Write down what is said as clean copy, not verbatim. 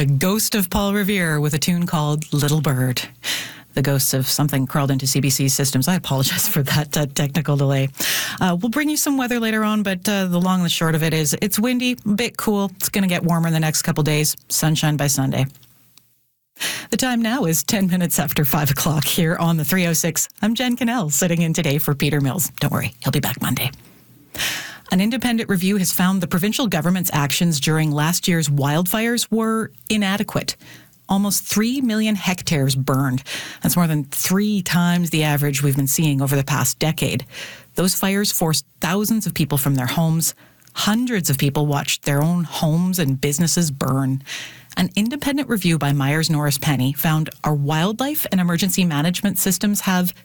the ghost of Paul Revere with a tune called Little Bird. The ghosts of something crawled into CBC's systems. I apologize for that technical delay. We'll bring you some weather later on, but the long and the short of it is it's windy, a bit cool. It's going to get warmer in the next couple days. Sunshine by Sunday. The time now is 10 minutes after 5 o'clock here on the 306. I'm Jen Cannell, sitting in today for Peter Mills. Don't worry, he'll be back Monday. An independent review has found the provincial government's actions during last year's wildfires were inadequate. Almost 3 million hectares burned. That's more than 3 times the average we've been seeing over the past decade. Those fires forced thousands of people from their homes. Hundreds of people watched their own homes and businesses burn. An independent review by Myers Norris Penny found our wildlife and emergency management systems have